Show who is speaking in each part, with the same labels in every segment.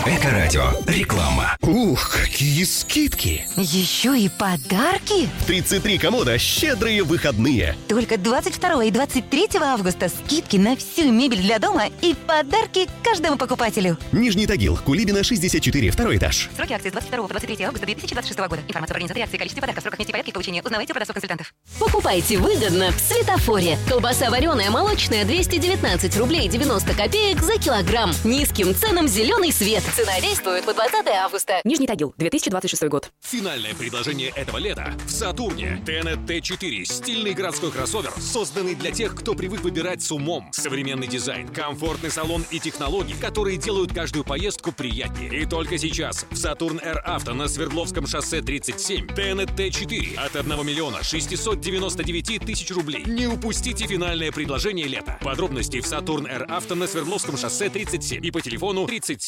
Speaker 1: Эко-радио. Реклама.
Speaker 2: Ух, какие скидки!
Speaker 3: Еще и подарки?
Speaker 2: 33 комода «Щедрые выходные».
Speaker 3: Только 22 и 23 августа скидки на всю мебель для дома и подарки каждому покупателю.
Speaker 2: Нижний Тагил, Кулибина, 64, второй этаж.
Speaker 3: Сроки акции с 22 по 23 августа 2026 года. Информация про организацию акции, количестве подарков, сроках нести порядке получения узнавайте у продавцов-консультантов.
Speaker 4: Покупайте выгодно в Светофоре. Колбаса вареная молочная 219 рублей 90 копеек за килограмм. Низким ценам зеленый свет. Цена действует по 20 августа.
Speaker 5: Нижний Тагил, 2026 год.
Speaker 6: Финальное предложение этого лета в Сатурне. Tennet T4. Стильный городской кроссовер, созданный для тех, кто привык выбирать с умом. Современный дизайн, комфортный салон и технологии, которые делают каждую поездку приятнее. И только сейчас в Сатурн Р Авто на Свердловском шоссе 37 Tennet T4 от 1 миллиона 699 тысяч рублей. Не упустите финальное предложение лета. Подробности в Сатурн Р Авто на Свердловском шоссе 37 и по телефону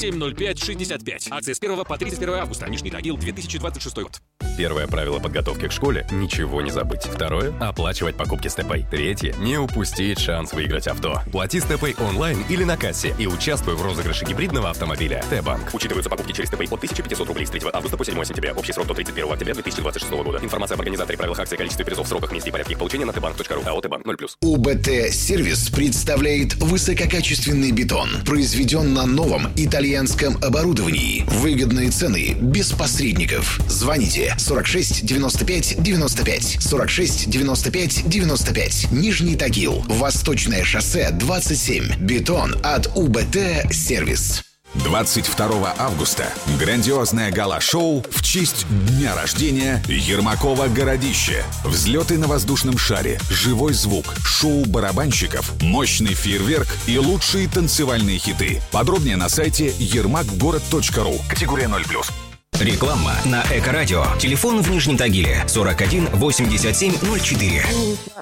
Speaker 6: 370565. Акция с 1 по 31 августа. Нижний Тагил, 2026 год.
Speaker 7: Первое правило подготовки к школе – ничего не забыть. Второе – оплачивать покупки с ТП. Третье – не упустить шанс выиграть авто. Плати с ТП онлайн или на кассе и участвуй в розыгрыше гибридного автомобиля. Т-банк.
Speaker 8: Учитываются покупки через ТП от 1500 рублей с 3 августа по 7 сентября. Общий срок до 31 октября 2026 года. Информация об организаторе, правилах акции, количестве призов, сроках, месте и порядке их получения на tbank.ru. АО «Т-банк» 0+.
Speaker 9: УБТ-сервис представляет высококачественный бетон. Произведен на новом итальянском оборудовании. Выгодные цены, без посредников. Звоните 46 95 95. 46 95 95. Нижний Тагил. Восточное шоссе 27. Бетон от УБТ-сервис.
Speaker 10: 22 августа грандиозное гала-шоу в честь дня рождения Ермакова городище. Взлеты на воздушном шаре, живой звук, шоу барабанщиков, мощный фейерверк и лучшие танцевальные хиты. Подробнее на сайте yermakgorod.ru. Категория 0+.
Speaker 1: Реклама на Эко-радио. Телефон в Нижнем Тагиле 41 87 04.